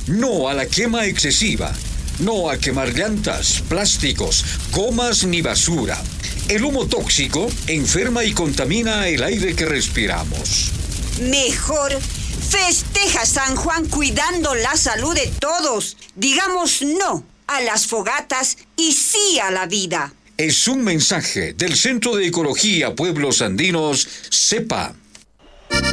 No a la quema excesiva. No a quemar llantas, plásticos, gomas ni basura. El humo tóxico enferma y contamina el aire que respiramos. Mejor festeja San Juan cuidando la salud de todos. Digamos no a las fogatas y sí a la vida. Es un mensaje del Centro de Ecología Pueblos Andinos, CEPA.